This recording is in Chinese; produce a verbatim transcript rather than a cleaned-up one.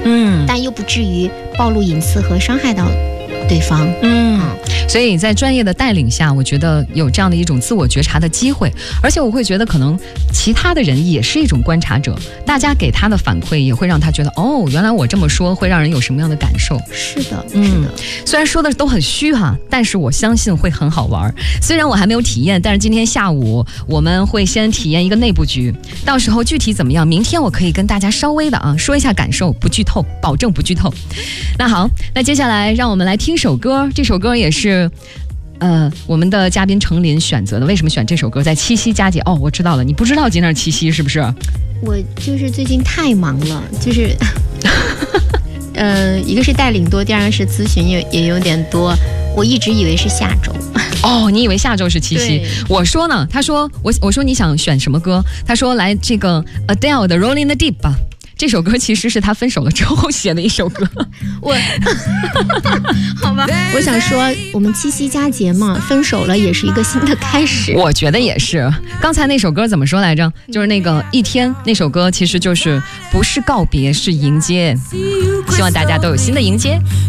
嗯， 但又不至于暴露隐私和伤害到对方。 嗯，所以在专业的带领下，我觉得有这样的一种自我觉察的机会，而且我会觉得可能其他的人也是一种观察者，大家给他的反馈也会让他觉得，哦，原来我这么说会让人有什么样的感受。 是的， 嗯， 是的。 虽然说的都很虚哈，但是我相信会很好玩。虽然我还没有体验，但是今天下午我们会先体验一个内部局，到时候具体怎么样，明天我可以跟大家稍微的啊说一下感受，不剧透，保证不剧透。那好，那接下来让我们来听首歌，这首歌也是呃，我们的嘉宾程琳选择的。为什么选这首歌？在七夕佳节哦，我知道了，你不知道今天是七夕是不是？ 我就是最近太忙了，就是呃，一个是带领多，第二个是咨询也也有点多，我一直以为是下周。 哦，你以为下周是七夕？我说呢，他说我我说你想选什么歌？他说来这个 Adele 的 Rolling the Deep 吧。这首歌其实是他分手了之后写的一首歌。 我好吧，我想说我们七夕佳节嘛，分手了也是一个新的开始。 我觉得也是。刚才那首歌怎么说来着？就是那个一天那首歌，其实就是不是告别，是迎接。希望大家都有新的迎接。